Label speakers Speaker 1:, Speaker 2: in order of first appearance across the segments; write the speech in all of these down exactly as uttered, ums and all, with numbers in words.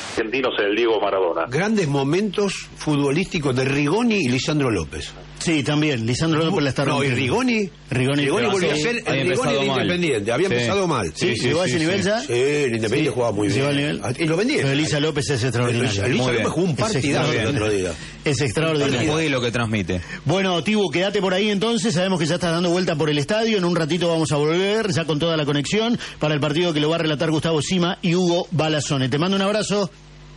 Speaker 1: argentinos en el Diego Maradona.
Speaker 2: Grandes momentos futbolísticos de Rigoni y Lisandro López.
Speaker 3: Sí, también, Lisandro López la está
Speaker 2: No, y Rigoni,
Speaker 3: Rigoni,
Speaker 2: Rigoni volvió
Speaker 3: sí,
Speaker 2: a ser el Rigoni del Independiente, había
Speaker 4: Sí.
Speaker 2: empezado mal.
Speaker 3: Sí,
Speaker 4: Sí,
Speaker 3: llegó
Speaker 4: sí,
Speaker 3: a ese
Speaker 4: sí,
Speaker 3: nivel
Speaker 4: sí.
Speaker 3: ya.
Speaker 2: Sí, el Independiente
Speaker 3: Sí,
Speaker 2: jugaba muy
Speaker 3: llegó
Speaker 2: bien.
Speaker 3: al nivel.
Speaker 2: Y lo vendieron.
Speaker 3: Pero Elisa López es extraordinario.
Speaker 2: Elisa
Speaker 4: Muy
Speaker 2: López
Speaker 4: bien.
Speaker 2: jugó un partidazo
Speaker 3: Muy
Speaker 2: el
Speaker 3: bien.
Speaker 2: otro día.
Speaker 3: Es extraordinario.
Speaker 4: Después de lo que transmite.
Speaker 3: Bueno, Tibu, quédate por ahí entonces. Sabemos que ya estás dando vuelta por el estadio. En un ratito vamos a volver, ya con toda la conexión, para el partido que lo va a relatar Gustavo Sima y Hugo Balazone. Te mando un abrazo.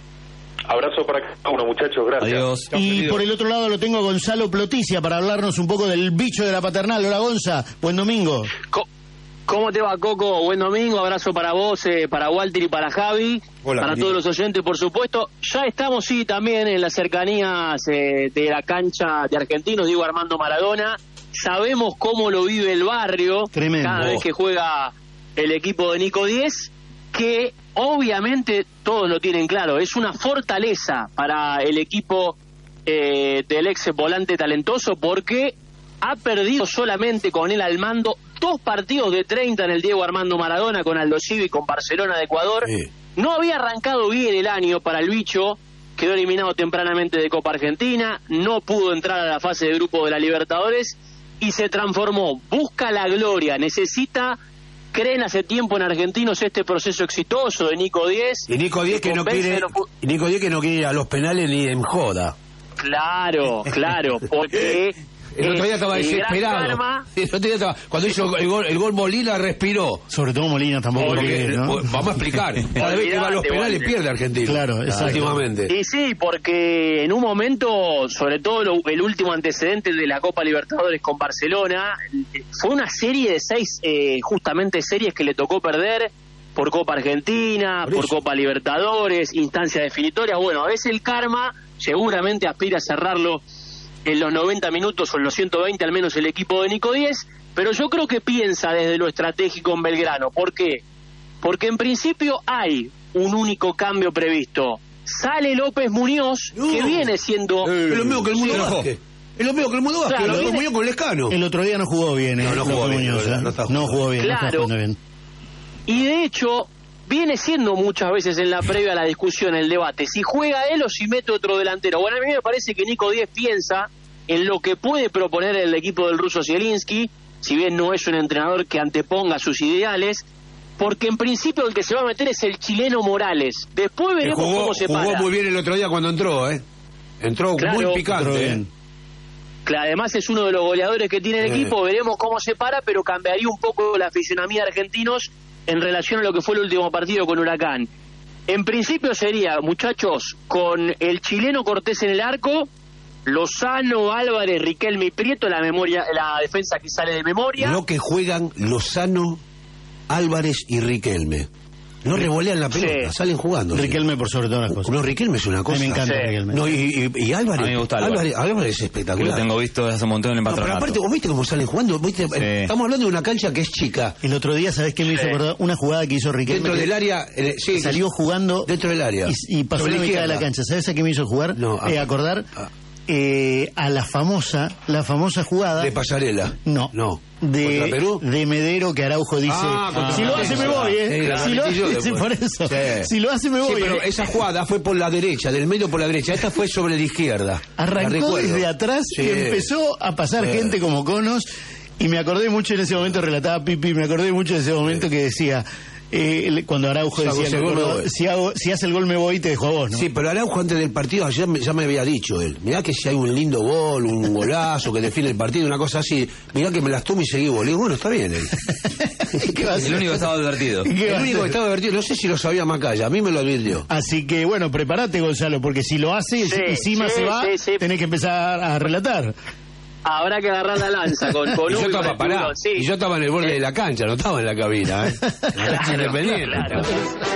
Speaker 1: Abrazo para cada uno, muchachos, gracias.
Speaker 4: Adiós.
Speaker 3: Y por el otro lado lo tengo a Gonzalo Ploticia para hablarnos un poco del bicho de la paternal. Hola, Gonza. Buen domingo.
Speaker 5: Co- ¿Cómo te va, Coco? Buen domingo, abrazo para vos, eh, para Walter y para Javi,
Speaker 2: Hola,
Speaker 5: para
Speaker 2: querido.
Speaker 5: todos los oyentes, por supuesto. Ya estamos, sí, también en las cercanías eh, de la cancha de Argentinos, digo Armando Maradona. Sabemos cómo lo vive el barrio
Speaker 3: Tremendo.
Speaker 5: cada vez que juega el equipo de Nico diez, que obviamente todos lo tienen claro, es una fortaleza para el equipo eh, del ex volante talentoso, porque ha perdido solamente con él al mando dos partidos de treinta en el Diego Armando Maradona, con Aldo Civi y con Barcelona de Ecuador.
Speaker 2: Sí.
Speaker 5: No había arrancado bien el año para el bicho, quedó eliminado tempranamente de Copa Argentina, no pudo entrar a la fase de grupo de la Libertadores y se transformó, busca la gloria, necesita, creen hace tiempo en Argentinos este proceso exitoso de Nico diez.
Speaker 2: Y Nico Diez que no
Speaker 5: convence
Speaker 2: quiere,
Speaker 5: de los fu-
Speaker 2: y Nico Diez que no quiere ir a los penales ni en joda.
Speaker 5: Claro, claro, porque
Speaker 2: El otro día
Speaker 5: es
Speaker 2: estaba
Speaker 5: el gran
Speaker 2: desesperado.
Speaker 5: karma.
Speaker 2: El otro día estaba, cuando hizo el gol, el gol Molina respiró.
Speaker 3: Sobre todo Molina tampoco.
Speaker 2: Porque,
Speaker 3: quiere, ¿no?
Speaker 2: vamos a explicar, cada vez que va a los
Speaker 5: Olvidate,
Speaker 2: penales
Speaker 5: Walter.
Speaker 2: pierde Argentina.
Speaker 3: Claro, exacto.
Speaker 2: Últimamente.
Speaker 5: Y sí, porque en un momento, sobre todo lo- el último antecedente de la Copa Libertadores con Barcelona, eh, fue una serie de seis, eh, justamente series que le tocó perder por Copa Argentina,
Speaker 2: Por
Speaker 5: por,
Speaker 2: eso.
Speaker 5: Copa Libertadores, instancias definitorias. Bueno, a veces el karma seguramente aspira a cerrarlo en los noventa minutos o en los ciento veinte, al menos el equipo de Nico diez, pero yo creo que piensa desde lo estratégico en Belgrano. ¿Por qué? Porque en principio hay un único cambio previsto. Sale López Muñoz,
Speaker 2: No.
Speaker 5: que viene siendo...
Speaker 2: Es lo mismo que el Mundo
Speaker 4: Sí, ojo.
Speaker 2: Vázquez. Es lo mismo que el Mundo Vázquez.
Speaker 5: Claro,
Speaker 2: Lo
Speaker 5: viene-
Speaker 2: mismo con Lescano.
Speaker 3: El otro día no jugó bien, ¿eh?
Speaker 2: No, no jugó
Speaker 3: López
Speaker 2: bien,
Speaker 3: Muñoz,
Speaker 2: no,
Speaker 3: ¿eh?
Speaker 2: no está
Speaker 3: No
Speaker 2: jugando.
Speaker 3: jugó bien, no está
Speaker 5: Claro.
Speaker 3: jugando bien.
Speaker 5: Y de hecho, viene siendo muchas veces en la previa a la discusión, el debate, si juega él o si mete otro delantero. Bueno, a mí me parece que Nico diez piensa en lo que puede proponer el equipo del ruso Zielinski, si bien no es un entrenador que anteponga sus ideales, porque en principio el que se va a meter es el chileno Morales. Después
Speaker 2: Que
Speaker 5: veremos
Speaker 2: jugó,
Speaker 5: cómo se
Speaker 2: jugó
Speaker 5: para.
Speaker 2: muy bien el otro día cuando entró, ¿eh? Entró
Speaker 5: Claro.
Speaker 2: muy
Speaker 3: Entró
Speaker 2: picante.
Speaker 3: bien.
Speaker 2: ¿eh?
Speaker 5: Que además es uno de los goleadores que tiene el
Speaker 2: Sí.
Speaker 5: equipo, veremos cómo se para, pero cambiaría un poco la fisionomía de Argentinos en relación a lo que fue el último partido con Huracán. En principio sería, muchachos, con el chileno Cortés en el arco, Lozano, Álvarez, Riquelme y Prieto, la memoria, la defensa que sale de memoria.
Speaker 2: Lo que juegan Lozano, Álvarez y Riquelme. No revolean la pelota,
Speaker 5: Sí.
Speaker 2: salen jugando.
Speaker 3: Riquelme por sobre todas las cosas.
Speaker 2: No, Riquelme es una
Speaker 3: A
Speaker 2: cosa.
Speaker 3: mí me encanta
Speaker 5: Sí.
Speaker 3: Riquelme.
Speaker 2: No, y, y, y Álvarez,
Speaker 4: A mí me gusta Álvarez.
Speaker 2: Álvarez, Álvarez es
Speaker 4: Que
Speaker 2: espectacular.
Speaker 4: lo tengo visto desde hace un montón en el
Speaker 2: No, pero
Speaker 4: patronato.
Speaker 2: aparte, ¿vos viste cómo salen jugando? ¿Viste? Estamos hablando de una cancha que es chica.
Speaker 3: El otro día, ¿sabés qué me hizo
Speaker 5: Sí.
Speaker 3: acordar? Una jugada que hizo Riquelme.
Speaker 2: Dentro
Speaker 3: que
Speaker 2: del área, eh, sí,
Speaker 3: salió jugando
Speaker 2: dentro del área.
Speaker 3: y, y pasó
Speaker 2: Sobre
Speaker 3: la
Speaker 2: la
Speaker 3: mitad de la
Speaker 2: izquierda.
Speaker 3: cancha. ¿Sabés a qué me hizo jugar?
Speaker 2: No, a-
Speaker 3: Eh, acordar
Speaker 2: a-
Speaker 3: eh, a la famosa, la famosa jugada.
Speaker 2: De Pasarela.
Speaker 3: No.
Speaker 2: No.
Speaker 3: De,
Speaker 2: ¿Contra Perú?
Speaker 3: de Medero, que Araujo dice,
Speaker 2: Ah, contra
Speaker 3: si lo hace me voy, ¿eh?
Speaker 2: Sí, la
Speaker 3: si, lo
Speaker 2: repetí yo
Speaker 3: hace, sí,
Speaker 2: después.
Speaker 3: por eso.
Speaker 2: Sí.
Speaker 3: Si lo hace me
Speaker 2: Sí,
Speaker 3: voy.
Speaker 2: pero
Speaker 3: ¿eh?
Speaker 2: esa jugada fue por la derecha, del medio por la derecha. Esta fue sobre la izquierda. La
Speaker 3: Arrancó
Speaker 2: recuerdo.
Speaker 3: desde atrás
Speaker 2: Sí.
Speaker 3: y empezó a pasar
Speaker 2: Sí.
Speaker 3: gente como conos. Y me acordé mucho en ese momento, relataba Pipi, me acordé mucho en ese momento que decía, eh, el- cuando Araujo
Speaker 2: Si hago
Speaker 3: decía,
Speaker 2: ese
Speaker 3: me
Speaker 2: gol, me
Speaker 3: acuerdo,
Speaker 2: voy.
Speaker 3: si, hago, si hace el gol me voy y te dejo a vos, ¿no?
Speaker 2: Sí, pero Araujo antes del partido ya me, ya me había dicho él. Mirá que si hay un lindo gol, un golazo que define el partido, una cosa así, mirá que me las tomo y seguí vos. Le digo, bueno, está bien él.
Speaker 3: ¿Qué va a
Speaker 4: Es
Speaker 3: hacer?
Speaker 4: el único que estaba advertido.
Speaker 3: ¿Qué va
Speaker 2: El
Speaker 3: a
Speaker 2: único que
Speaker 3: hacer?
Speaker 2: estaba divertido, no sé si lo sabía Macaya, a mí me lo advirtió.
Speaker 3: Así que bueno, prepárate Gonzalo, porque si lo hace
Speaker 5: Sí,
Speaker 3: y Sima
Speaker 5: sí,
Speaker 3: se va,
Speaker 5: sí, sí.
Speaker 3: tenés que empezar a relatar.
Speaker 5: Habrá que agarrar la lanza con, con
Speaker 2: Y yo,
Speaker 5: Hugo y con
Speaker 2: estaba,
Speaker 5: el
Speaker 2: pará,
Speaker 5: tiburón, sí.
Speaker 2: y yo estaba en el borde de la cancha, no estaba en la cabina, ¿eh? En la cancha
Speaker 5: Claro,
Speaker 2: independiente.
Speaker 5: claro.